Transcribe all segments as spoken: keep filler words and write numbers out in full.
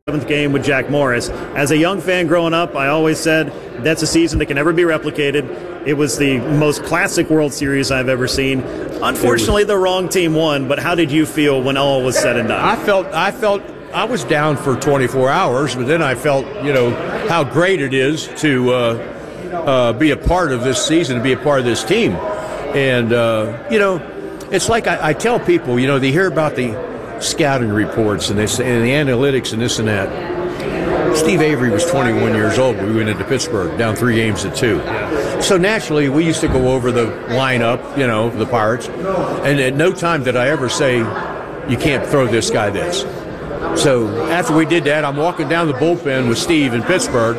seventh game with Jack Morris. As a young fan growing up, I always said that's a season that can never be replicated. It was the most classic World Series I've ever seen. Unfortunately, the wrong team won, but how did you feel when all was said and done? I felt, I felt, I was down for twenty-four hours, but then I felt, you know, how great it is to uh, uh, be a part of this season, to be a part of this team. And, uh, you know, it's like I, I tell people, you know, they hear about the scouting reports and, this, and the analytics and this and that. Steve Avery was twenty-one years old when we went into Pittsburgh, down three games to two. So naturally, we used to go over the lineup, you know, the Pirates, and at no time did I ever say, you can't throw this guy this. So after we did that, I'm walking down the bullpen with Steve in Pittsburgh,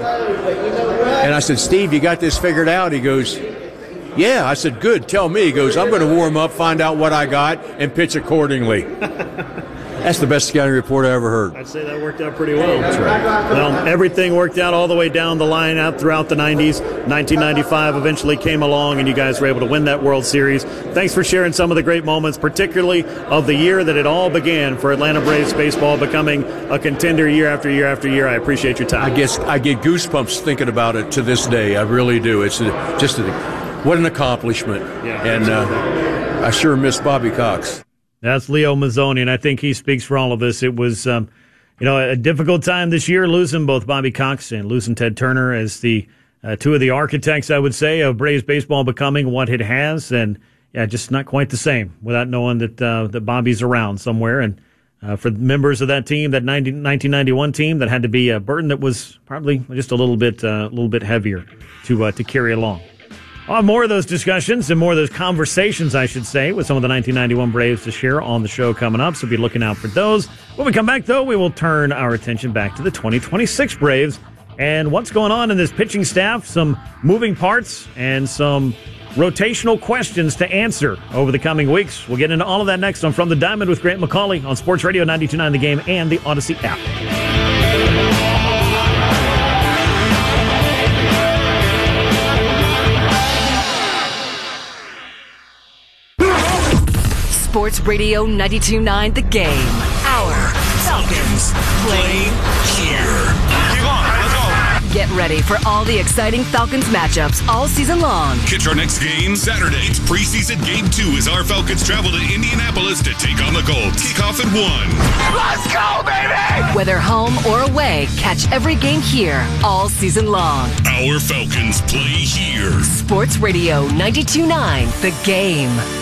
and I said, Steve, you got this figured out? He goes, yeah. I said, good, tell me. He goes, I'm going to warm up, find out what I got, and pitch accordingly. That's the best scouting report I ever heard. I'd say that worked out pretty well. That's right. Well, everything worked out all the way down the line out throughout the nineties. nineteen ninety-five eventually came along, and you guys were able to win that World Series. Thanks for sharing some of the great moments, particularly of the year that it all began for Atlanta Braves baseball, becoming a contender year after year after year. I appreciate your time. I guess I get goosebumps thinking about it to this day. I really do. It's a, just a, what an accomplishment. Yeah, and uh, I sure miss Bobby Cox. That's Leo Mazzoni, and I think he speaks for all of us. It was, um, you know, a difficult time this year, losing both Bobby Cox and losing Ted Turner as the uh, two of the architects, I would say, of Braves baseball becoming what it has, and yeah, just not quite the same without knowing that uh, that Bobby's around somewhere. And uh, for members of that team, that nineteen ninety-one team, that had to be a burden that was probably just a little bit, uh, a little bit heavier to uh, to carry along. I'll have more of those discussions and more of those conversations, I should say, with some of the nineteen ninety-one Braves to share on the show coming up, so be looking out for those. When we come back, though, we will turn our attention back to the twenty twenty-six Braves and what's going on in this pitching staff, some moving parts, and some rotational questions to answer over the coming weeks. We'll get into all of that next on From the Diamond with Grant McCauley on Sports Radio ninety-two point nine The Game and the Odyssey app. Sports Radio ninety-two point nine The Game. Our Falcons play here. Keep on, let's go. Get ready for all the exciting Falcons matchups all season long. Catch our next game Saturday. It's preseason game two as our Falcons travel to Indianapolis to take on the Colts. Kickoff at one. Let's go, baby! Whether home or away, catch every game here all season long. Our Falcons play here. Sports Radio ninety-two point nine The Game.